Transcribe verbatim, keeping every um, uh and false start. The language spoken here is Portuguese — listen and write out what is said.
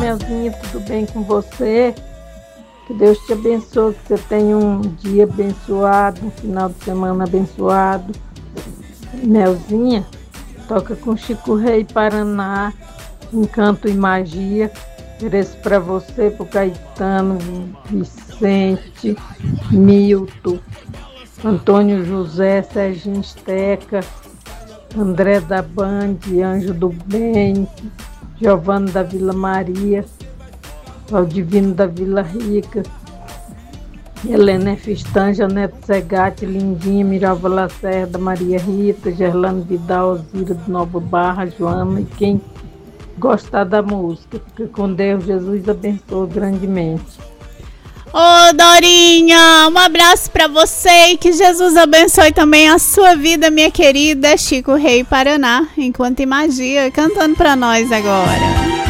Melzinha, tudo bem com você? Que Deus te abençoe, que você tenha um dia abençoado, um final de semana abençoado. Melzinha, toca com Chico Rei Paraná, Encanto e Magia. Ofereço para você, para o Caetano, Vicente, Milton, Antônio José, Serginho Esteca, André da Band, Anjo do Bem, Giovana da Vila Maria, Valdivino da Vila Rica, Helena Fistan, Janete Segatti, Lindinha, Miralva Lacerda, Maria Rita, Gerlano Vidal, Zira de Nova Barra, Joana, e quem gostar da música, fica com Deus, Jesus abençoe grandemente. Ô Dorinha, um abraço pra você e que Jesus abençoe também a sua vida, minha querida. Chico Rei Paraná, Enquanto e Magia, cantando pra nós agora.